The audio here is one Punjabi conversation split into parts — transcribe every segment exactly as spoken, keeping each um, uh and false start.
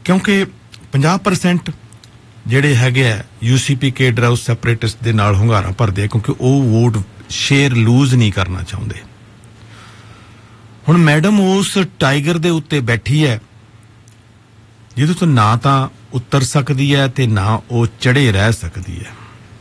क्योंकि पचास परसेंट ਜਿਹੜੇ ਹੈਗੇ ਆ यूसीपी ਕੇਡਰ ਉਸ ਸੈਪਰੇਟਿਸਟ ਦੇ ਨਾਲ ਹੁੰਗਾਰਾ ਭਰਦੇ ਆ ਕਿਉਂਕਿ ਉਹ ਵੋਟ ਸ਼ੇਅਰ ਲੂਜ਼ ਨਹੀਂ ਕਰਨਾ ਚਾਹੁੰਦੇ। ਹੁਣ ਮੈਡਮ ਉਸ ਟਾਈਗਰ ਦੇ ਉੱਤੇ ਬੈਠੀ ਹੈ ਜਿਹਦੇ ਤੋਂ ਨਾ ਤਾਂ ਉਤਰ ਸਕਦੀ ਹੈ ਤੇ ਨਾ ਉਹ ਚੜੇ ਰਹਿ ਸਕਦੀ ਹੈ।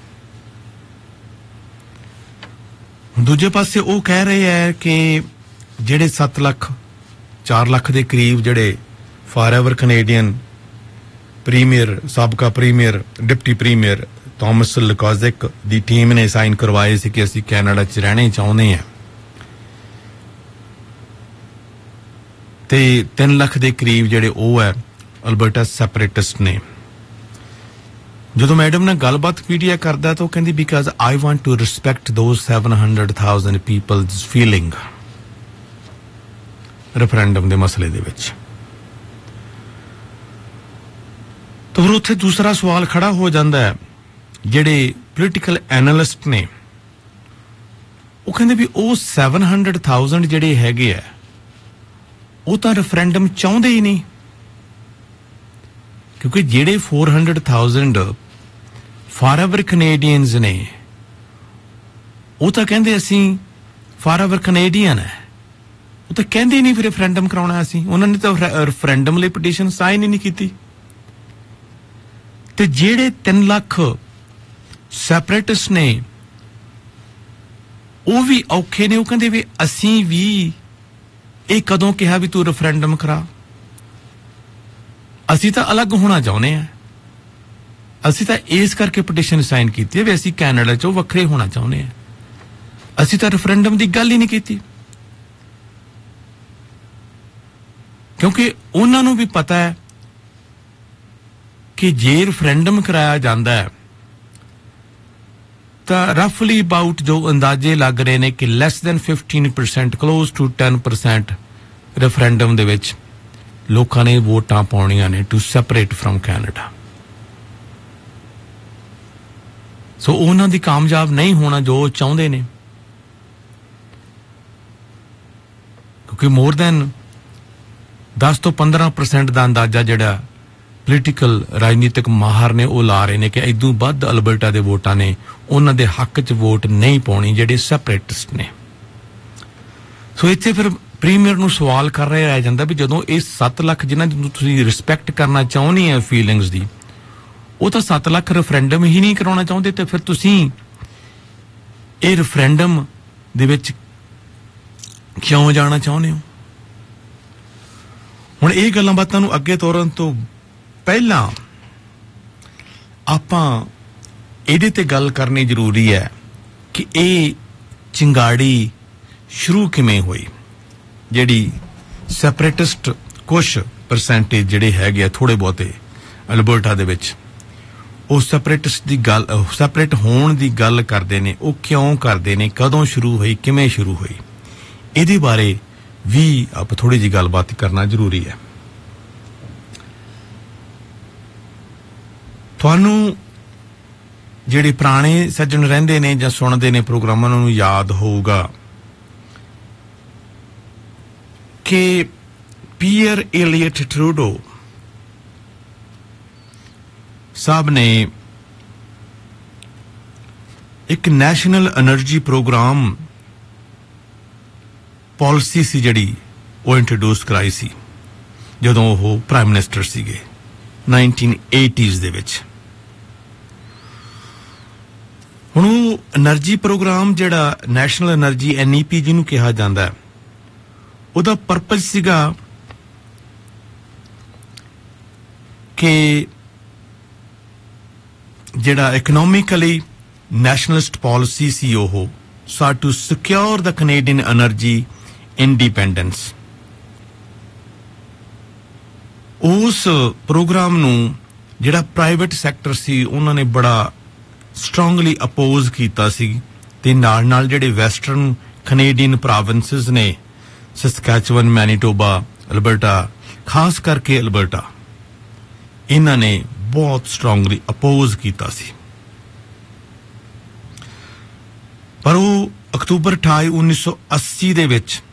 ਦੂਜੇ ਪਾਸੇ ਉਹ ਕਹਿ ਰਹੇ ਹੈ ਕਿ ਜਿਹੜੇ ਸੱਤ ਲੱਖ ਚਾਰ ਲੱਖ ਦੇ ਕਰੀਬ ਜਿਹੜੇ ਫਾਰਐਵਰ ਕੈਨੇਡੀਅਨ ਪ੍ਰੀਮੀਅਰ ਸਾਬਕਾ ਪ੍ਰੀਮੀਅਰ ਡਿਪਟੀ ਪ੍ਰੀਮੀਅਰ ਥਾਮਸ ਲਕੋਜ਼ਿਕ ਦੀ ਟੀਮ ਨੇ ਸਾਈਨ ਕਰਵਾਏ ਸੀ ਕਿ ਅਸੀਂ ਕੈਨੇਡਾ 'ਚ ਰਹਿਣਾ ਚਾਹੁੰਦੇ ਹਾਂ ਤੇ ਤਿੰਨ ਲੱਖ ਦੇ ਕਰੀਬ ਜਿਹੜੇ ਉਹ ਹੈ ਅਲਬਰਟਾ ਸੈਪਰੇਟਿਸਟ ਨੇ। ਜਦੋਂ ਮੈਡਮ ਨਾਲ ਗੱਲਬਾਤ ਮੀਡੀਆ ਕਰਦਾ ਤਾਂ ਉਹ ਕਹਿੰਦੀ because I want to respect those seven hundred thousand people's feeling referendum ਦੇ ਮਸਲੇ ਦੇ ਵਿੱਚ। ਤਾਂ ਫਿਰ ਉੱਥੇ ਦੂਸਰਾ ਸਵਾਲ ਖੜਾ ਹੋ ਜਾਂਦਾ ਹੈ ਜਿਹੜੇ ਪੋਲੀਟੀਕਲ ਐਨਾਲਿਸਟ ਨੇ ਉਹ ਕਹਿੰਦੇ ਵੀ ਉਹ ਸੈਵਨ ਹੰਡਰਡ ਥਾਊਜ਼ੈਂਡ ਜਿਹੜੇ ਹੈਗੇ ਆ ਉਹ ਤਾਂ ਰੈਫਰੈਂਡਮ ਚਾਹੁੰਦੇ ਹੀ ਨਹੀਂ ਕਿਉਂਕਿ ਜਿਹੜੇ four hundred thousand forever Canadians ਨੇ ਉਹ ਤਾਂ ਕਹਿੰਦੇ ਅਸੀਂ ਫਾਰਐਵਰ ਕੈਨੇਡੀਅਨ ਹੈ ਉਹ ਤਾਂ ਕਹਿੰਦੇ ਨਹੀਂ ਫਿਰ ਰੈਫਰੈਂਡਮ ਕਰਾਉਣਾ ਅਸੀਂ ਉਹਨਾਂ ਨੇ ਤਾਂ ਰੈਫਰੈਂਡਮ ਲਈ ਪਟੀਸ਼ਨ ਸਾਈਨ ਹੀ ਨਹੀਂ ਕੀਤੀ। ਤੇ ਜਿਹੜੇ ਤਿੰਨ ਲੱਖ ਸੈਪਰੇਟਿਸਟ ਨੇ ਉਹ ਵੀ ਔਖੇ ਨੇ ਉਹ ਕਹਿੰਦੇ ਵੀ ਅਸੀਂ ਵੀ ਇਹ ਕਦੋਂ ਕਿਹਾ ਵੀ ਤੂੰ ਰੈਫਰੈਂਡਮ ਕਰਾ ਅਸੀਂ ਤਾਂ ਅਲੱਗ ਹੋਣਾ ਚਾਹੁੰਦੇ ਹਾਂ ਅਸੀਂ ਤਾਂ ਇਸ ਕਰਕੇ ਪਟੀਸ਼ਨ ਸਾਈਨ ਕੀਤੀ ਹੈ ਵੀ ਅਸੀਂ ਕੈਨੇਡਾ 'ਚੋਂ ਵੱਖਰੇ ਹੋਣਾ ਚਾਹੁੰਦੇ ਹਾਂ ਅਸੀਂ ਤਾਂ ਰੈਫਰੈਂਡਮ ਦੀ ਗੱਲ ਹੀ ਨਹੀਂ ਕੀਤੀ ਕਿਉਂਕਿ ਉਹਨਾਂ ਨੂੰ ਵੀ ਪਤਾ ਹੈ ਕਿ ਜੇ ਰੈਫਰੈਂਡਮ ਕਰਾਇਆ ਜਾਂਦਾ ਹੈ ਤਾਂ ਰਫਲੀ ਅਬਾਊਟ ਜੋ ਅੰਦਾਜ਼ੇ ਲੱਗ ਰਹੇ ਨੇ ਕਿ less than fifteen percent close to ten percent referendum ਦੇ ਵਿੱਚ ਲੋਕਾਂ ਨੇ ਵੋਟਾਂ ਪਾਉਣੀਆਂ ਨੇ ਟੂ ਸੈਪਰੇਟ ਫਰਮ ਕੈਨੇਡਾ। ਸੋ ਉਹਨਾਂ ਦੀ ਕਾਮਯਾਬ ਨਹੀਂ ਹੋਣਾ ਜੋ ਚਾਹੁੰਦੇ ਨੇ ਕਿਉਂਕਿ ਮੋਰ ਦੈਨ ਦਸ ਤੋਂ ਪੰਦਰਾਂ percent ਦਾ ਅੰਦਾਜ਼ਾ ਜਿਹੜਾ ਪੋਲੀਟੀਕਲ ਰਾਜਨੀਤਿਕ ਮਾਹਰ ਨੇ ਉਹ ਲਾ ਰਹੇ ਨੇ ਕਿ ਇਦੋਂ ਵੱਧ ਅਲਬਰਟਾ ਦੇ ਵੋਟਾਂ ਨੇ ਉਹਨਾਂ ਦੇ ਹੱਕ 'ਚ ਵੋਟ ਨਹੀਂ ਪਾਉਣੀ ਜਿਹੜੇ ਸੈਪਰੇਟਿਸਟ ਨੇ। ਸੋ ਇੱਥੇ ਫਿਰ ਪ੍ਰੀਮੀਅਰ ਨੂੰ ਸਵਾਲ ਕਰ ਰਿਹਾ ਰਹਿ ਜਾਂਦਾ ਵੀ ਜਦੋਂ ਇਹ ਸੱਤ ਲੱਖ ਜਿਨ੍ਹਾਂ ਦੀ ਤੁਸੀਂ ਰਿਸਪੈਕਟ ਕਰਨਾ ਚਾਹੁੰਦੇ ਆ ਫੀਲਿੰਗਸ ਦੀ ਉਹ ਤਾਂ ਸੱਤ ਲੱਖ ਰੈਫਰੈਂਡਮ ਹੀ ਨਹੀਂ ਕਰਾਉਣਾ ਚਾਹੁੰਦੇ ਤੇ ਫਿਰ ਤੁਸੀਂ ਇਹ ਰੈਫਰੈਂਡਮ ਦੇ ਵਿੱਚ ਕਿਉਂ ਜਾਣਾ ਚਾਹੁੰਦੇ ਹੋ। ਹੁਣ ਇਹ ਗੱਲਾਂ ਬਾਤਾਂ ਨੂੰ ਅੱਗੇ ਤੋਰਨ ਤੋਂ ਪਹਿਲਾਂ ਆਪਾਂ ਇਹਦੇ ਤੇ ਗੱਲ ਕਰਨੀ ਜ਼ਰੂਰੀ ਹੈ ਕਿ ਇਹ ਚਿੰਗਾੜੀ ਸ਼ੁਰੂ ਕਿਵੇਂ ਹੋਈ ਜਿਹੜੀ ਸੈਪਰੇਟਿਸਟ ਕੁਛ ਪਰਸੈਂਟੇਜ ਜਿਹੜੇ ਹੈਗੇ ਆ ਥੋੜੇ ਬਹੁਤੇ ਅਲਬਰਟਾ ਦੇ ਵਿੱਚ ਉਹ ਸੈਪਰੇਟਿਸਟ ਦੀ ਗੱਲ ਸੈਪਰੇਟ ਹੋਣ ਦੀ ਗੱਲ ਕਰਦੇ ਨੇ ਉਹ ਕਿਉਂ ਕਰਦੇ ਨੇ ਕਦੋਂ ਸ਼ੁਰੂ ਹੋਈ ਕਿਵੇਂ ਸ਼ੁਰੂ ਹੋਈ ਇਹਦੇ ਬਾਰੇ ਵੀ ਆਪਾਂ ਥੋੜੀ ਜਿਹੀ ਗੱਲਬਾਤ ਕਰਨਾ ਜ਼ਰੂਰੀ ਹੈ। ਤੁਹਾਨੂੰ ਜਿਹੜੇ ਪੁਰਾਣੇ ਸੱਜਣ ਰਹਿੰਦੇ ਨੇ ਜਾਂ ਸੁਣਦੇ ਨੇ ਪ੍ਰੋਗਰਾਮਾਂ ਨੂੰ ਯਾਦ ਹੋਊਗਾ ਕਿ ਪੀਅਰ ਏਲੀਅਟ ਟਰੂਡੋ ਸਾਹਿਬ ਨੇ ਇੱਕ ਨੈਸ਼ਨਲ એનર્ਜੀ ਪ੍ਰੋਗਰਾਮ ਪਾਲਿਸੀ ਸੀ ਜਿਹੜੀ ਉਹ ਇੰਟਰੋਡਿਊਸ ਕਰਾਈ ਸੀ ਜਦੋਂ ਉਹ ਪ੍ਰਾਈਮ ਮਿਨਿਸਟਰ ਸੀਗੇ nineteen eighties ਦੇ ਵਿੱਚ। ਹੁਣ ਉਹ એનર્ਜੀ ਪ੍ਰੋਗਰਾਮ ਜਿਹੜਾ national energy N E P ਜਿਹਨੂੰ ਕਿਹਾ ਜਾਂਦਾ ਉਹਦਾ ਪਰਪਸ ਸੀਗਾ ਕਿ ਜਿਹੜਾ ਇਕਨੋਮਿਕਲੀ ਨੈਸ਼ਨਲਿਸਟ ਪਾਲਿਸੀ ਸੀ ਉਹ sought to secure the Canadian energy independence। ਉਸ ਪ੍ਰੋਗਰਾਮ ਨੂੰ ਜਿਹੜਾ ਪ੍ਰਾਈਵੇਟ ਸੈਕਟਰ ਸੀ ਉਹਨਾਂ ਨੇ ਬੜਾ ਸਟਰੋਂਗਲੀ ਅਪੋਜ਼ ਕੀਤਾ ਸੀ ਤੇ ਨਾਲ ਨਾਲ ਜਿਹੜੇ ਵੈਸਟਰਨ ਕੈਨੇਡੀਅਨ ਪ੍ਰੋਵਿੰਸਸ ਨੇ ਸਸਕੈਚੁਅਨ ਮੈਨੀਟੋਬਾ ਅਲਬਰਟਾ ਖਾਸ ਕਰਕੇ ਅਲਬਰਟਾ ਇਹਨਾਂ ਨੇ ਬਹੁਤ ਸਟਰੋਂਗਲੀ ਅਪੋਜ਼ ਕੀਤਾ ਸੀ ਪਰ ਉਹ ਅਕਤੂਬਰ ਅਠਾਈ ਉੱਨੀ ਸੌ ਅੱਸੀ ਦੇ ਵਿੱਚ